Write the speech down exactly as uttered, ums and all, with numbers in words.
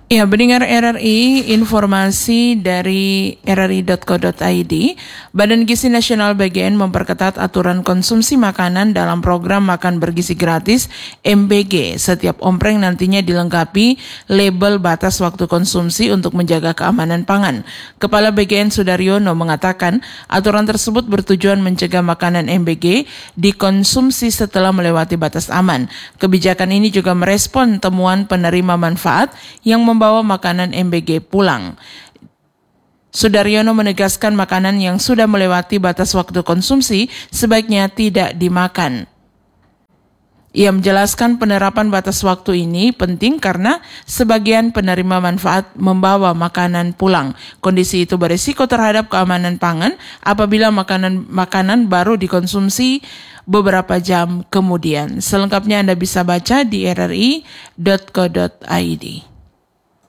Ya, pendengar R R I, informasi dari R R I dot co dot I D, Badan Gizi Nasional B G N memperketat aturan konsumsi makanan dalam program Makan Bergizi Gratis M B G. Setiap ompreng nantinya dilengkapi label batas waktu konsumsi untuk menjaga keamanan pangan. Kepala B G N Sudaryono mengatakan aturan tersebut bertujuan mencegah makanan M B G dikonsumsi setelah melewati batas aman. Kebijakan ini juga merespon temuan penerima manfaat yang membawa makanan M B G pulang. Sudaryono menegaskan makanan yang sudah melewati batas waktu konsumsi sebaiknya tidak dimakan. Ia menjelaskan penerapan batas waktu ini penting karena sebagian penerima manfaat membawa makanan pulang. Kondisi itu berisiko terhadap keamanan pangan apabila makanan makanan baru dikonsumsi beberapa jam kemudian. Selengkapnya Anda bisa baca di R R I dot co dot I D.